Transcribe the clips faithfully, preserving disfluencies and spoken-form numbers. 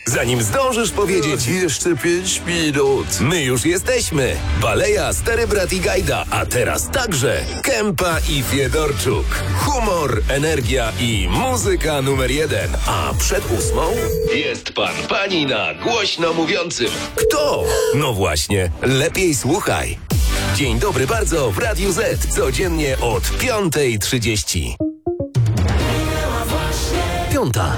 zanim zdążysz powiedzieć jeszcze pięć minut. my już jesteśmy. Baleja, Stary Brat i Gajda, a teraz także Kępa i Fiedorczuk. Humor, energia i muzyka numer jeden. A przed ósmą jest pan, pani na głośno mówiącym. Kto? No właśnie, lepiej słuchaj. Dzień dobry bardzo w Radiu Z. Codziennie od piątej trzydzieści. Piąta.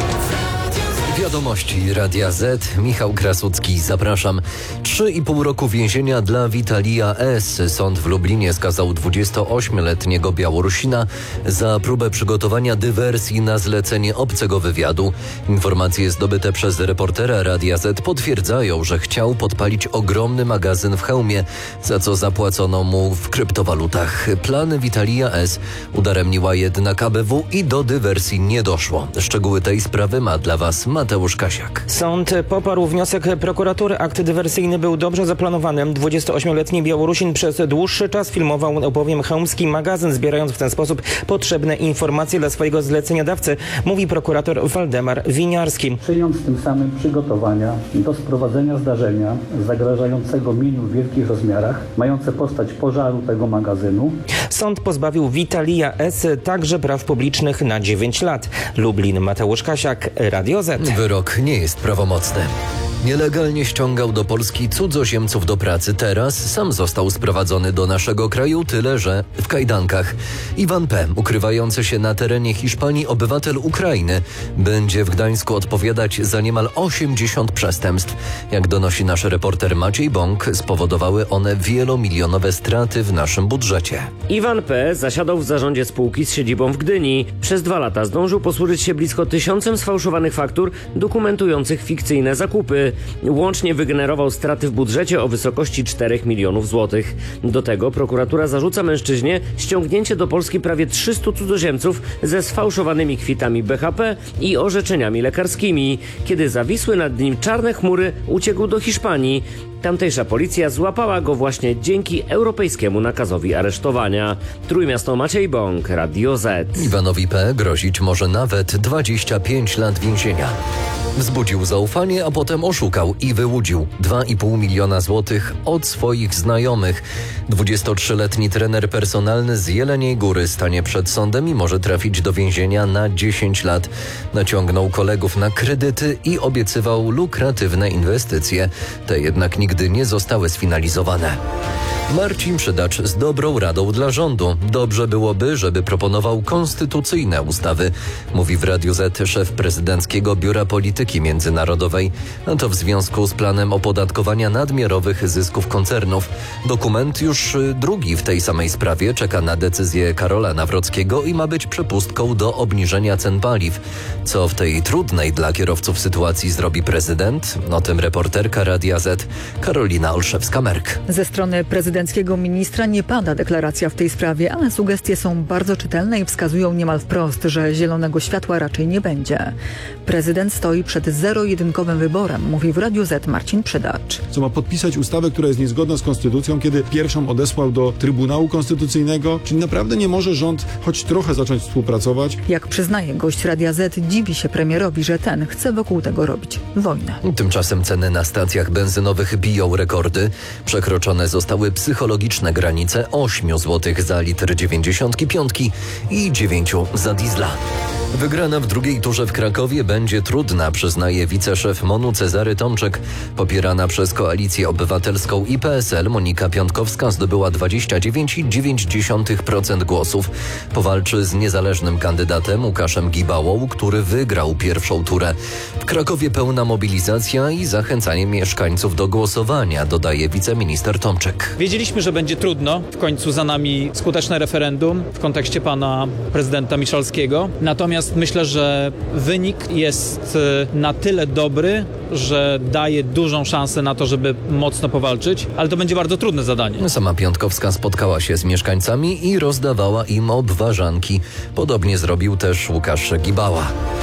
Wiadomości Radia Z. Michał Krasucki, zapraszam. Trzy i pół roku więzienia dla Witalija S. Sąd w Lublinie skazał dwudziestoośmioletniego Białorusina za próbę przygotowania dywersji na zlecenie obcego wywiadu. Informacje zdobyte przez reportera Radia Z potwierdzają, że chciał podpalić ogromny magazyn w hełmie, za co zapłacono mu w kryptowalutach. Plany Witalija S. udaremniła jednak A B W i do dywersji nie doszło. Szczegóły tej sprawy ma dla Was Mateusz Kasiak. Sąd poparł wniosek prokuratury. Akt dywersyjny był dobrze zaplanowany. dwudziestoośmioletni Białorusin przez dłuższy czas filmował bowiem chełmski magazyn, zbierając w ten sposób potrzebne informacje dla swojego zleceniodawcy, mówi prokurator Waldemar Winiarski. Czyniąc tym samym przygotowania do sprowadzenia zdarzenia zagrażającego mieniu w wielkich rozmiarach, mające postać pożaru tego magazynu. Sąd pozbawił Witalija S. także praw publicznych na dziewięć lat. Lublin, Mateusz Kasiak, Radio Z. Wyrok nie jest prawomocny. Nielegalnie ściągał do Polski cudzoziemców do pracy. Teraz sam został sprowadzony do naszego kraju, tyle że w kajdankach. Iwan P., ukrywający się na terenie Hiszpanii obywatel Ukrainy, będzie w Gdańsku odpowiadać za niemal osiemdziesiąt przestępstw. Jak donosi nasz reporter Maciej Bąk, spowodowały one wielomilionowe straty w naszym budżecie. Iwan P. zasiadał w zarządzie spółki z siedzibą w Gdyni. Przez dwa lata zdążył posłużyć się blisko tysiącem sfałszowanych faktur dokumentujących fikcyjne zakupy. Łącznie wygenerował straty w budżecie o wysokości czterech milionów złotych. Do tego prokuratura zarzuca mężczyźnie ściągnięcie do Polski prawie trzystu cudzoziemców ze sfałszowanymi kwitami B H P i orzeczeniami lekarskimi. Kiedy zawisły nad nim czarne chmury, uciekł do Hiszpanii. Tamtejsza policja złapała go właśnie dzięki europejskiemu nakazowi aresztowania. Trójmiasto, Maciej Bąk, Radio Z. Iwanowi P. grozić może nawet dwadzieścia pięć lat więzienia. Wzbudził zaufanie, a potem oszukał i wyłudził dwa i pół miliona złotych od swoich znajomych. dwudziestotrzyletni trener personalny z Jeleniej Góry stanie przed sądem i może trafić do więzienia na dziesięć lat. Naciągnął kolegów na kredyty i obiecywał lukratywne inwestycje. Te jednak nigdy nie zostały sfinalizowane. Marcin Przydacz z dobrą radą dla rządu. Dobrze byłoby, żeby proponował konstytucyjne ustawy, mówi w Radiu Z szef prezydenckiego Biura Polityki Międzynarodowej. A to w związku z planem opodatkowania nadmiarowych zysków koncernów. Dokument już drugi w tej samej sprawie czeka na decyzję Karola Nawrockiego i ma być przepustką do obniżenia cen paliw. Co w tej trudnej dla kierowców sytuacji zrobi prezydent? O tym reporterka Radia Z Karolina Olszewska-Merk. Ze strony prezydenckiego ministra nie pada deklaracja w tej sprawie, ale sugestie są bardzo czytelne i wskazują niemal wprost, że zielonego światła raczej nie będzie. Prezydent stoi przed zero-jedynkowym wyborem, mówi w Radiu Z Marcin Przydacz. Co ma podpisać ustawę, która jest niezgodna z konstytucją, kiedy pierwszą odesłał do Trybunału Konstytucyjnego? Czyli naprawdę nie może rząd choć trochę zacząć współpracować? Jak przyznaje gość Radia Z, dziwi się premierowi, że ten chce wokół tego robić wojnę. Tymczasem ceny na stacjach benzynowych biją rekordy. Przekroczone zostały psychologiczne granice osiem złotych za litr dziewięćdziesiątki piątki i dziewięć za diesla. Wygrana w drugiej turze w Krakowie będzie trudna, przyznaje wiceszef M O N-u Cezary Tomczyk. Popierana przez Koalicję Obywatelską i P S L Monika Piątkowska zdobyła dwadzieścia dziewięć przecinek dziewięć procent głosów. Powalczy z niezależnym kandydatem Łukaszem Gibałą, który wygrał pierwszą turę. W Krakowie pełna mobilizacja i zachęcanie mieszkańców do głosowania, dodaje wiceminister Tomczyk. Wiedzieliśmy, że będzie trudno. W końcu za nami skuteczne referendum w kontekście pana prezydenta Miszalskiego. Natomiast myślę, że wynik jest na tyle dobry, że daje dużą szansę na to, żeby mocno powalczyć, ale to będzie bardzo trudne zadanie. Sama Piątkowska spotkała się z mieszkańcami i rozdawała im obwarzanki. Podobnie zrobił też Łukasz Gibała.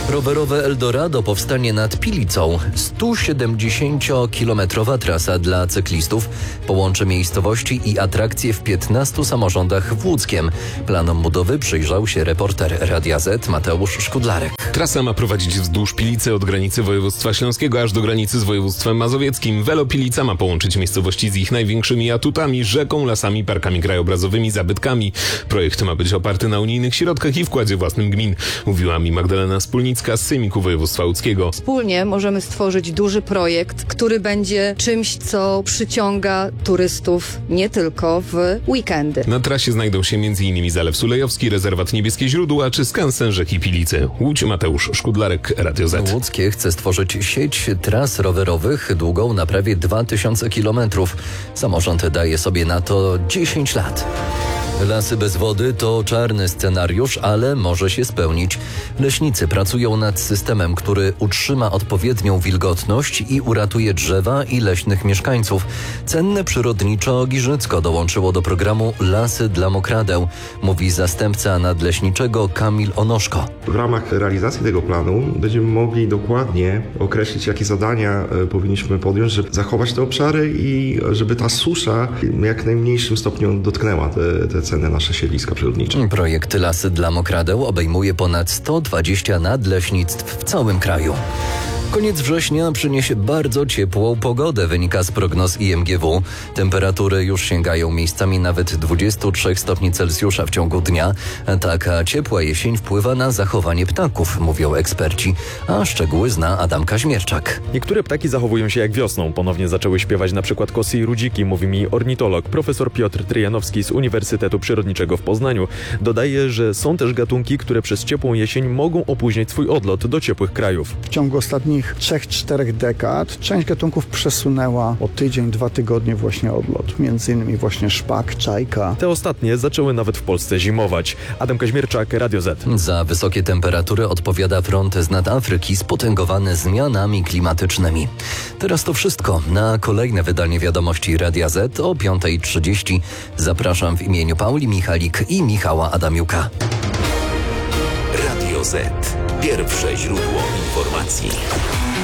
Rowerowe Eldorado powstanie nad Pilicą. sto siedemdziesięciokilometrowa trasa dla cyklistów połączy miejscowości i atrakcje w piętnastu samorządach w Łódzkiem. Planom budowy przyjrzał się reporter Radia Z Mateusz Szkudlarek. Trasa ma prowadzić wzdłuż Pilicy od granicy województwa śląskiego aż do granicy z województwem mazowieckim. Velopilica ma połączyć miejscowości z ich największymi atutami, rzeką, lasami, parkami krajobrazowymi, zabytkami. Projekt ma być oparty na unijnych środkach i wkładzie własnym gmin, mówiła mi Magdalena Spólnicka z Sejmiku Województwa Łódzkiego. Wspólnie możemy stworzyć duży projekt, który będzie czymś, co przyciąga turystów nie tylko w weekendy. Na trasie znajdą się między innymi Zalew Sulejowski, rezerwat Niebieskie Źródła czy skansen rzeki Pilicy. Łódź, Mateusz Szkudlarek, Radio Z. Łódzkie chce stworzyć sieć tras rowerowych długą na prawie dwa tysiące kilometrów. Samorząd daje sobie na to dziesięć lat. Lasy bez wody to czarny scenariusz, ale może się spełnić. Leśnicy pracują nad systemem, który utrzyma odpowiednią wilgotność i uratuje drzewa i leśnych mieszkańców. Cenne przyrodniczo Giżycko dołączyło do programu Lasy dla Mokradeł, mówi zastępca nadleśniczego Kamil Onoszko. W ramach realizacji tego planu będziemy mogli dokładnie określić, jakie zadania powinniśmy podjąć, żeby zachować te obszary i żeby ta susza w jak najmniejszym stopniu dotknęła te, te cenne nasze siedliska przyrodnicze. Projekt Lasy dla Mokradeł obejmuje ponad sto dwadzieścia nadleśnictw w całym kraju. Koniec września przyniesie bardzo ciepłą pogodę, wynika z prognoz I M G W. Temperatury już sięgają miejscami nawet dwadzieścia trzy stopni Celsjusza w ciągu dnia. Taka ciepła jesień wpływa na zachowanie ptaków, mówią eksperci, a szczegóły zna Adam Kaźmierczak. Niektóre ptaki zachowują się jak wiosną. Ponownie zaczęły śpiewać na przykład kosy i rudziki, mówi mi ornitolog profesor Piotr Tryjanowski z Uniwersytetu Przyrodniczego w Poznaniu. Dodaje, że są też gatunki, które przez ciepłą jesień mogą opóźnić swój odlot do ciepłych krajów. W ciągu ostatnich trzech, czterech dekad część gatunków przesunęła o tydzień, dwa tygodnie właśnie odlot. Między innymi właśnie szpak, czajka. Te ostatnie zaczęły nawet w Polsce zimować. Adam Kaźmierczak, Radio Z. Za wysokie temperatury odpowiada front z nad Afryki spotęgowany zmianami klimatycznymi. Teraz to wszystko. Na kolejne wydanie wiadomości Radia Z o piąta trzydzieści zapraszam w imieniu Pauli Michalik i Michała Adamiuka. Radio Z. Pierwsze źródło informacji.